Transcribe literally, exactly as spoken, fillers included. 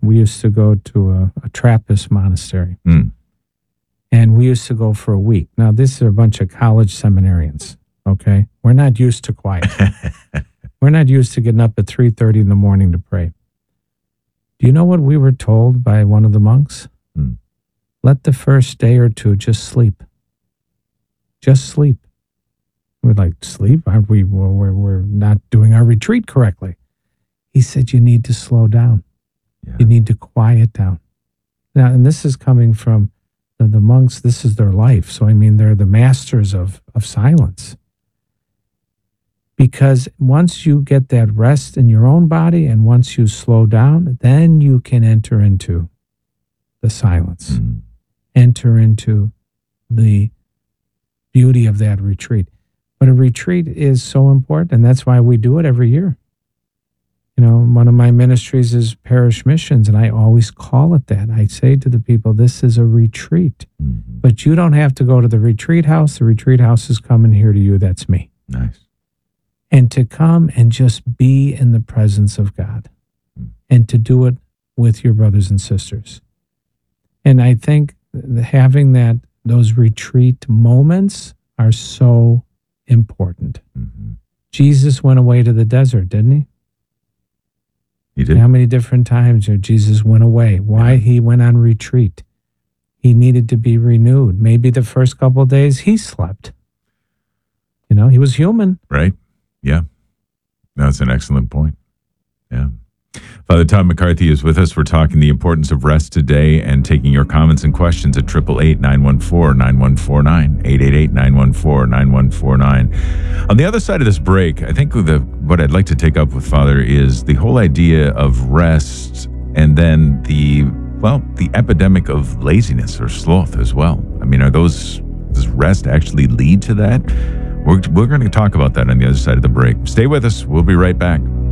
we used to go to a, a Trappist monastery. Mm. And we used to go for a week. Now, this are a bunch of college seminarians, okay? We're not used to quiet. We're not used to getting up at three thirty in the morning to pray. Do you know what we were told by one of the monks? Mm. Let the first day or two just sleep. Just sleep. We're like, sleep? Aren't we? We're, we're not doing our retreat correctly. He said, you need to slow down. Yeah. You need to quiet down. Now, and this is coming from the, the monks. This is their life. So, I mean, they're the masters of, of silence. Because once you get that rest in your own body and once you slow down, then you can enter into the silence. Mm. Enter into the beauty of that retreat. But a retreat is so important, and that's why we do it every year. You know, one of my ministries is parish missions, and I always call it that. I say to the people, this is a retreat. Mm-hmm. But you don't have to go to the retreat house. The retreat house is coming here to you. That's me. Nice. And to come and just be in the presence of God mm. and to do it with your brothers and sisters. And I think having that, those retreat moments are so important. Mm-hmm. Jesus went away to the desert, didn't he? He did. How many different times Jesus went away? Why? Yeah. He went on retreat. He needed to be renewed. Maybe the first couple of days he slept. You know, he was human. Right. Yeah. That's an excellent point. Yeah. Father Todd McCarthy is with us. We're talking the importance of rest today and taking your comments and questions at eight eight eight, nine one four, nine one four nine, eight eight eight, nine one four, nine one four nine. On the other side of this break, I think the what I'd like to take up with Father is the whole idea of rest and then the, well, the epidemic of laziness or sloth as well. I mean, are those, does rest actually lead to that? We're, we're going to talk about that on the other side of the break. Stay with us. We'll be right back.